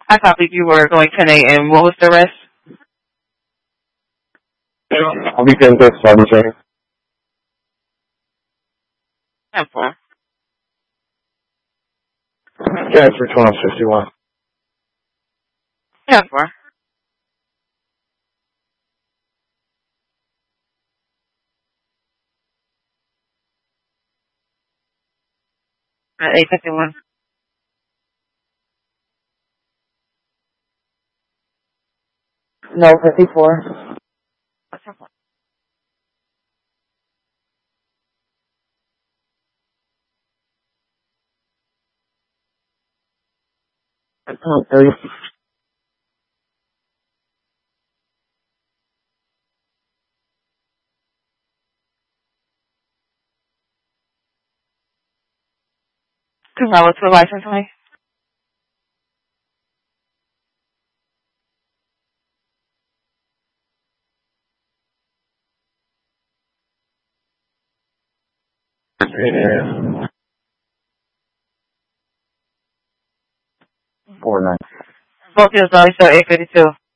I copied you were going 10 a.m. What was the rest? I'll be 10 to 7 seconds. 10-4. Yeah, it's for 1251. 10-4. At 8:51. No, 54. What's your point? Oh, 30. What's the license plate? Yeah. 49. Both of those are 8:52.